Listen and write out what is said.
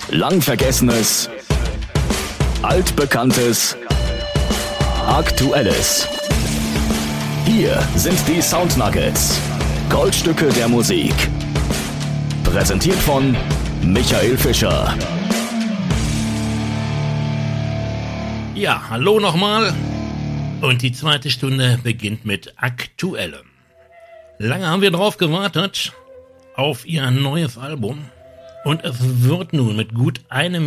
Lang Vergessenes, Altbekanntes, Aktuelles. Hier sind die Sound Nuggets, Goldstücke der Musik. Präsentiert von Michael Fischer. Ja, hallo nochmal. Und die zweite Stunde beginnt mit Aktuellem. Lange haben wir drauf gewartet, auf ihr neues Album. Und es wird nun mit gut einem